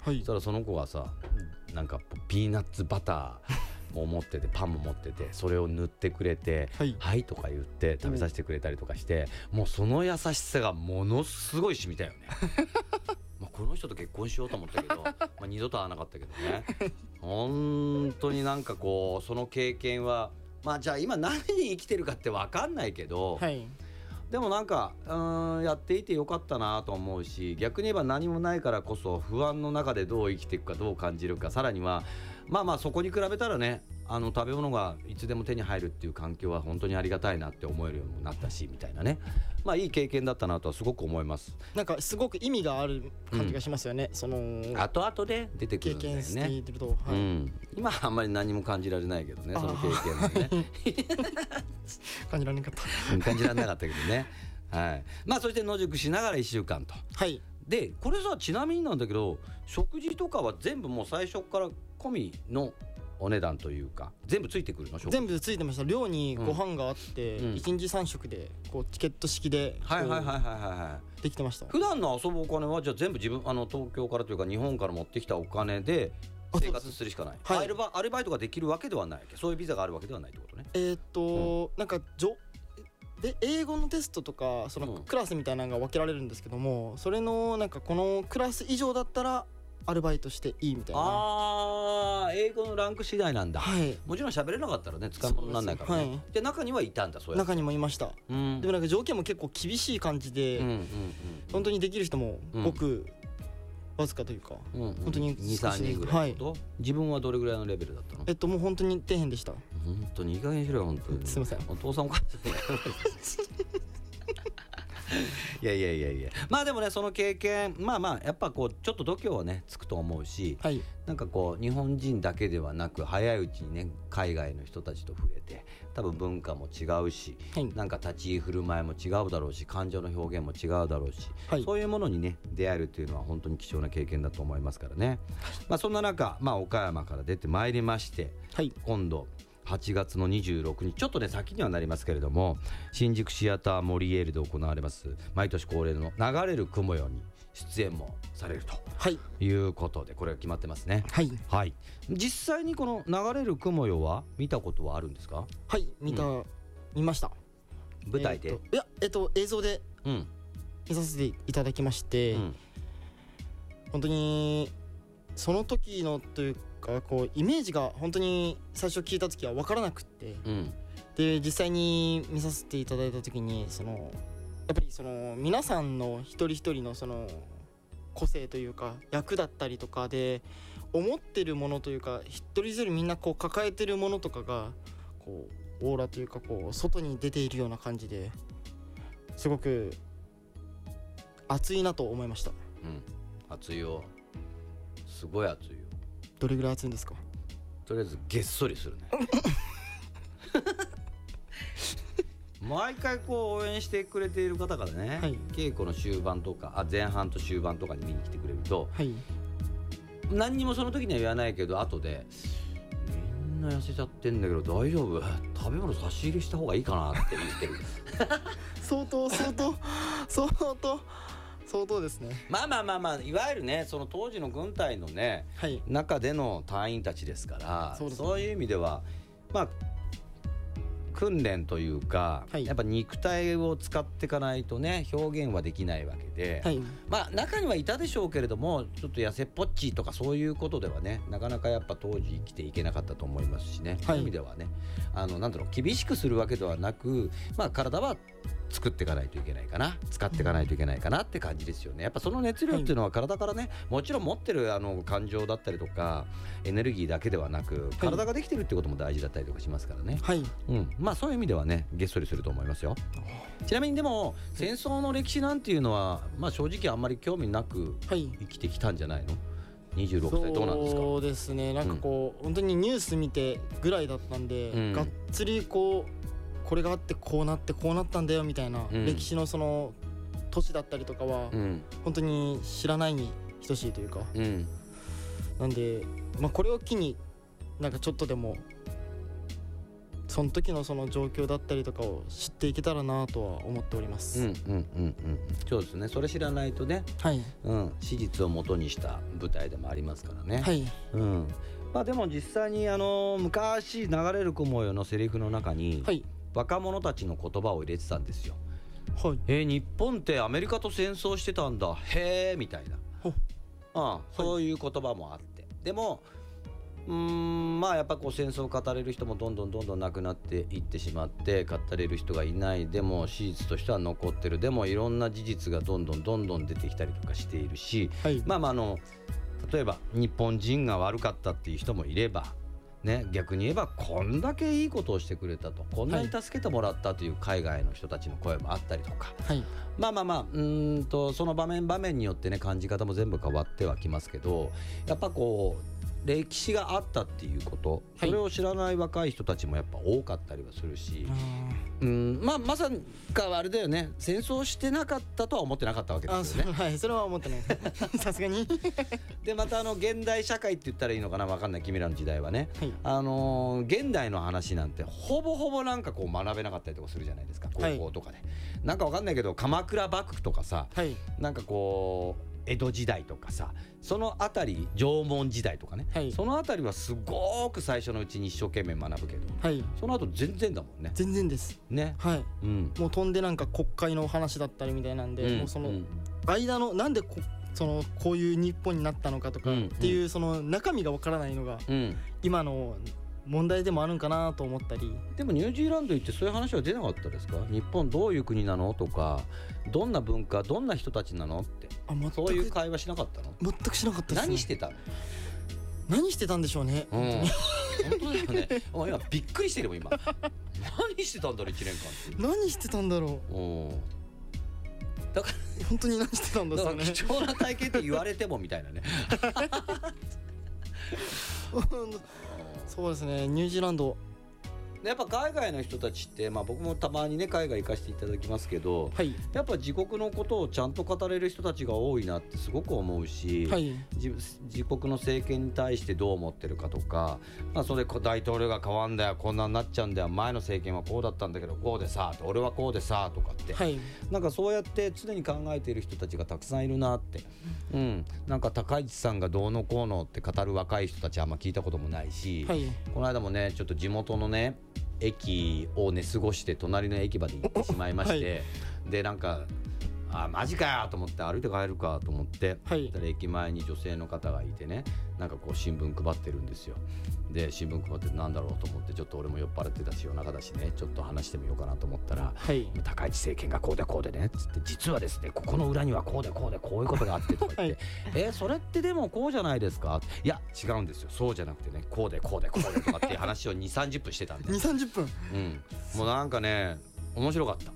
そしたらその子がさなんかピーナッツバターも持っててパンも持っててそれを塗ってくれてはいとか言って食べさせてくれたりとかしてもうその優しさがものすごい染みたよねこの人と結婚しようと思ったけど二度と会わなかったけどね本当になんかこうその経験はじゃあ今何に生きてるかって分かんないけど、でもなんかやっていてよかったなと思うし逆に言えば何もないからこそ不安の中でどう生きていくかどう感じるかさらにはそこに比べたらね食べ物がいつでも手に入るっていう環境は本当にありがたいなって思えるようになったしみたいなねいい経験だったなとはすごく思います。 なんかすごく意味がある感じがしますよね、その後々で出てくるんだよね。 経験していると、 今はあんまり何も感じられないけどねその経験はね感じられなかった感じられなかったけどねそして野宿しながら1週間と。でこれさちなみになんだけど食事とかは全部もう最初から込みのお値段というか全部ついてくるの？ 全部ついてました。寮にご飯があって、1日3食でこうチケット式でできてました。 普段の遊ぶお金はじゃあ全部自分東京からというか日本から持ってきたお金で生活するしかない、アルバイトができるわけではないそういうビザがあるわけではないってことね。 なんかで英語のテストとかそのクラスみたいなのが分けられるんですけども、それのなんかこのクラス以上だったらアルバイトしていいみたいな。 英語のランク次第なんだ。もちろん喋れなかったらね使うものにならないからね。で中にはいたんだ。そういう中にもいました。でもなんか条件も結構厳しい感じで、本当にできる人もごくわずかというか、本当に 2,3 人ぐらいのこと。自分はどれぐらいのレベルだったの？ もう本当に底辺でした。 本当にいい加減にしろよ本当に。 すいません。 お父さんお母さんいやでもねその経験やっぱこうちょっと度胸はねつくと思うし、なんかこう日本人だけではなく早いうちにね海外の人たちと触れて多分文化も違うし、なんか立ち居振る舞いも違うだろうし感情の表現も違うだろうし、そういうものにね出会えるというのは本当に貴重な経験だと思いますからね。そんな中岡山から出てまいりまして、今度8月の26日ちょっとね先にはなりますけれども新宿シアターモリエールで行われます毎年恒例の流れる雲よに出演もされるということで、これが決まってますね。実際にこの流れる雲よは見たことはあるんですか？ 見ました。 舞台で？ いや映像で見させていただきまして、本当にその時のというかこうイメージが本当に最初聞いた時は分からなくって、で実際に見させていただいた時にやっぱりその皆さんの一人一人のその個性というか役だったりとかで思ってるものというか一人一人みんなこう抱えてるものとかがこうオーラというかこう外に出ているような感じですごく熱いなと思いました。 熱いよ。すごい熱いよ。 どれぐらい熱いんですか？ とりあえずげっそりするね毎回こう応援してくれている方からね、稽古の終盤とか前半と終盤とかに見に来てくれると、何にもその時には言わないけど後でみんな痩せちゃってんだけど大丈夫？食べ物差し入れした方がいいかなって言ってる相当ですね。 いわゆるねその当時の軍隊のね、中での隊員たちですから、そういう意味では訓練というか、やっぱ肉体を使っていかないとね表現はできないわけで、中にはいたでしょうけれどもちょっと痩せっぽっちとかそういうことではねなかなかやっぱ当時生きていけなかったと思いますしね、そういう意味ではねなんだろう厳しくするわけではなく体は作っていかないといけないかな使っていかないといけないかなって感じですよね。やっぱその熱量っていうのは体からねもちろん持ってる感情だったりとかエネルギーだけではなく体ができてるってことも大事だったりとかしますからね。そういう意味ではねげっそりすると思いますよ。ちなみにでも戦争の歴史なんていうのは正直あんまり興味なく生きてきたんじゃないの？26歳どうなんですか？ そうですねなんかこう、本当にニュース見てぐらいだったんで、がっつりこれがあってこうなってこうなったんだよみたいな、歴史のその都市だったりとかは、本当に知らないに等しいというか、なんでこれを機になんかちょっとでもその時のその状況だったりとかを知っていけたらなとは思っております。 そうですね。それ知らないとね、 はい、 史実を元にした舞台でもありますからね。 はい、 まあでも実際に昔流れる雲よのセリフの中に、はい、若者たちの言葉を入れてたんですよ。はい、日本ってアメリカと戦争してたんだ、へーみたいな、そういう言葉もあって、でもまあやっぱこう戦争を語れる人もどんどんなくなっていってしまって、語れる人がいない、でも史実としては残ってる、でもいろんな事実がどんどん出てきたりとかしているし、はい、例えば日本人が悪かったっていう人もいればね、逆に言えばこんだけいいことをしてくれたと、こんなに助けてもらったという海外の人たちの声もあったりとか、はい、その場面によってね感じ方も全部変わってはきますけど、やっぱこう歴史があったっていうこと、それを知らない若い人たちもやっぱ多かったりはするし、まさかあれだよね、戦争してなかったとは思ってなかったわけですよね。 はい、それは思ってないさすがにでまた現代社会って言ったらいいのかな、分かんない、君らの時代はね、はい、現代の話なんてほぼなんかこう学べなかったりとかするじゃないですか、高校とかで、はい、なんか分かんないけど鎌倉幕府とかさ、はい、なんかこう江戸時代とかさ、そのあたり縄文時代とかね、はい、そのあたりはすごく最初のうちに一生懸命学ぶけど、はい、その後全然だもんね。 全然ですね、 はい、もう飛んでなんか国会の話だったりみたいなんで、もうその間のなんでこういう日本になったのかとかっていうその中身がわからないのが今の問題でもあるんかなと思ったり。 でもニュージーランド行ってそういう話は出なかったですか？日本どういう国なのとか、どんな文化、どんな人たちなのって、そういう会話しなかったの？ 全くしなかったですね。 何してたの？ 何してたんでしょうね、本当だよね今びっくりしてるもん今何してたんだろう1年間って。 何してたんだろう。だから本当に何してたんだろうね。 貴重な体験って言われてもみたいなねそうですね、ニュージーランドやっぱ海外の人たちって、僕もたまにね海外行かせていただきますけど、はい、やっぱ自国のことをちゃんと語れる人たちが多いなってすごく思うし、はい、自国の政権に対してどう思ってるかとか、それで大統領が変わんだよ、こんなになっちゃうんだよ、前の政権はこうだったんだけどこうでさ、俺はこうでさとかって、はい、なんかそうやって常に考えている人たちがたくさんいるなって、なんか高市さんがどうのこうのって語る若い人たちはあんま聞いたこともないし、はい、この間もねちょっと地元のね駅を寝過ごして隣の駅まで行ってしまいまして、はい、でなんかマジかよと思って歩いて帰るかと思って、はい、駅前に女性の方がいてね、なんかこう新聞配ってるんですよ。で新聞配ってなんだろうと思って、ちょっと俺も酔っ払ってたし夜中だしね、ちょっと話してみようかなと思ったら、はい、高市政権がこうでこうでねっつって、実はですねここの裏にはこうでこうでこういうことがあってとか言って、はい、それってでもこうじゃないですか、いや違うんですよ、そうじゃなくてねこうでこうでこうでとかっていう話を 2,30 分してたんで 2,30 分、 もうなんかね面白かった。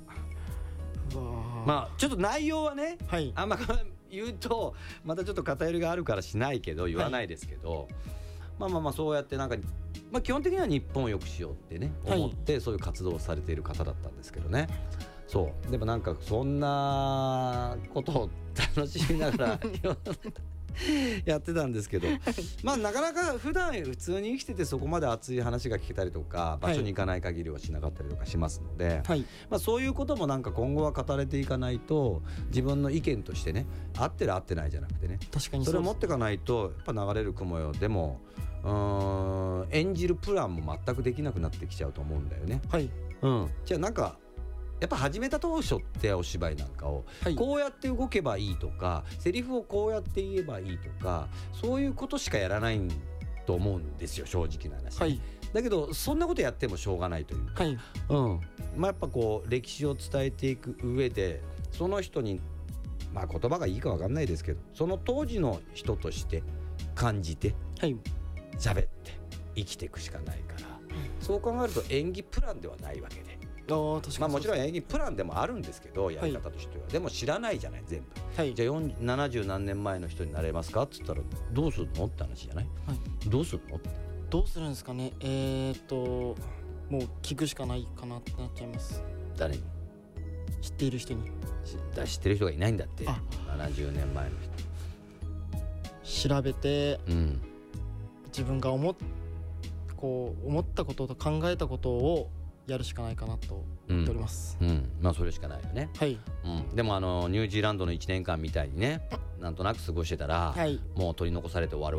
ちょっと内容はね、はい、あんま言うとまたちょっと偏りがあるからしないけど言わないですけど、はい、そうやってなんか、基本的には日本を良くしようってね思ってそういう活動をされている方だったんですけどね。そうでもなんかそんなことを楽しみながらやってたんですけどなかなか普通に生きててそこまで熱い話が聞けたりとか場所に行かない限りはしなかったりとかしますので、はい、そういうこともなんか今後は語れていかないと、自分の意見としてね合ってる合ってないじゃなくてね、 確かにそれを持っていかないとやっぱ流れる雲よでも演じるプランも全くできなくなってきちゃうと思うんだよね。はい、じゃあなんかやっぱ始めた当初ってお芝居なんかをこうやって動けばいいとか、セリフをこうやって言えばいいとか、そういうことしかやらないと思うんですよ、正直な話、はい、だけどそんなことやってもしょうがないというか、はい、やっぱこう歴史を伝えていく上でその人に言葉がいいか分かんないですけど、その当時の人として感じて喋って生きていくしかないから、そう考えると演技プランではないわけで、もちろん演技プランでもあるんですけど、やり方としては、でも知らないじゃない全部、はい、じゃあ70何年前の人になれますかっつったらどうするのって話じゃない、はい、どうするのってどうするんですかね。もう聞くしかないかなってなっちゃいます。 誰に？ 知っている人に。 知ってる人がいないんだって。70年前の人調べて、自分がこう思ったことと考えたことをやるしかないかなと思っております。 まあそれしかないよね。 はい。 でもニュージーランドの1年間みたいにね、なんとなく過ごしてたら、もう取り残されて終わる